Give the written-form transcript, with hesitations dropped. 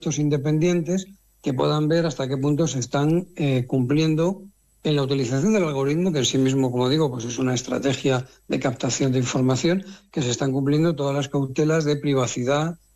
independientes que puedan ver hasta qué punto se están cumpliendo en la utilización del algoritmo, que en sí mismo, como digo, pues es una estrategia de captación de información, que se están cumpliendo todas las cautelas de privacidad